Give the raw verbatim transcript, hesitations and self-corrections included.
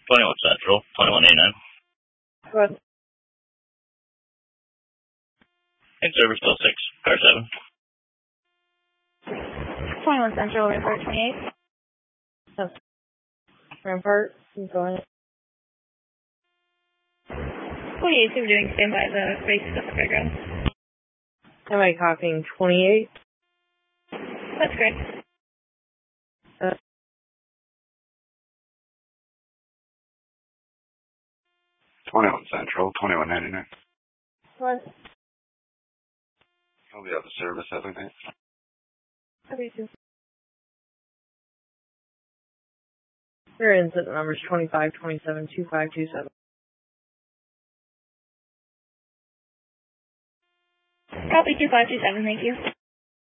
twenty-one Central, twenty-one eighty-nine. What? Egg server still six, car seven. twenty-one Central, Rampart twenty-eight. Yes. Rampart, I'm going. twenty-eight, so we're doing standby at the base of the fairground. Am I copying twenty-eight? That's great. Uh, twenty-one Central, twenty-one ninety-nine. what? I'll be out of service every night. Okay, too. Your incident number is twenty-five twenty-seven two five two seven. Copy two five two seven, thank you.